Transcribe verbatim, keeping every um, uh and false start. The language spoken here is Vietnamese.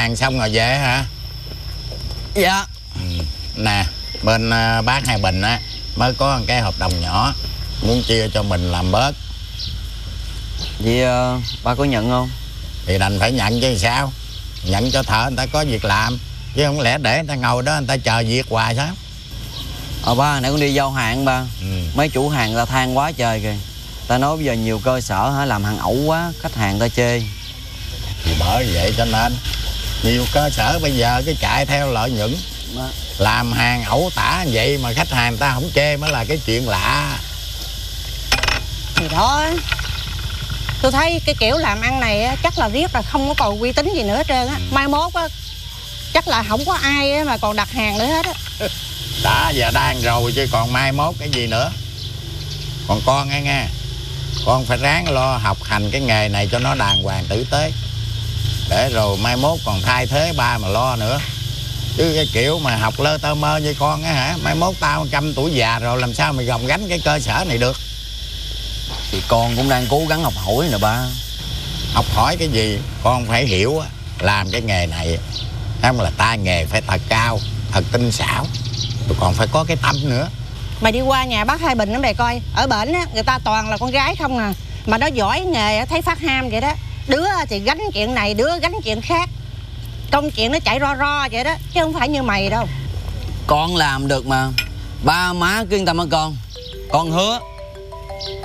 hàng xong rồi về hả? Dạ. Ừ. Nè, bên uh, bác Hai Bình á mới có một cái hợp đồng nhỏ, muốn chia cho mình làm bớt. Vậy uh, ba có nhận không? Thì đành phải nhận chứ sao. Nhận cho thợ người ta có việc làm, chứ không lẽ để người ta ngồi đó người ta chờ việc hoài sao? Ờ ba, nãy con đi giao hàng ba. Ừ. Mấy chủ hàng ta than quá trời kìa. Ta nói bây giờ nhiều cơ sở hả làm hàng ẩu quá, khách hàng ta chê. Thì bởi vậy cho nên nhiều cơ sở bây giờ cái chạy theo lợi nhuận, làm hàng ẩu tả vậy mà khách hàng ta không chê mới là cái chuyện lạ. Thì đó, tôi thấy cái kiểu làm ăn này chắc là riết là không có còn uy tín gì nữa hết trơn á. Mai mốt á chắc là không có ai mà còn đặt hàng nữa hết á. Đã giờ đang rồi chứ còn mai mốt cái gì nữa. Còn con nghe nghe, con phải ráng lo học hành cái nghề này cho nó đàng hoàng tử tế, để rồi mai mốt còn thay thế ba mà lo nữa. Chứ cái kiểu mà học lơ tơ mơ như con á hả, mai mốt tao trăm tuổi già rồi làm sao mà gồng gánh cái cơ sở này được. Thì con cũng đang cố gắng học hỏi nè ba. Học hỏi cái gì, con phải hiểu á, làm cái nghề này không là tay nghề phải thật cao, thật tinh xảo, rồi còn phải có cái tâm nữa. Mày đi qua nhà bác Hai Bình đó mày coi, ở bển á người ta toàn là con gái không à, mà nó giỏi nghề thấy phát ham vậy đó. Đứa thì gánh chuyện này, đứa gánh chuyện khác, công chuyện nó chạy ro ro vậy đó, chứ không phải như mày đâu. Con làm được mà. Ba má cứ yên tâm hả con. Con hứa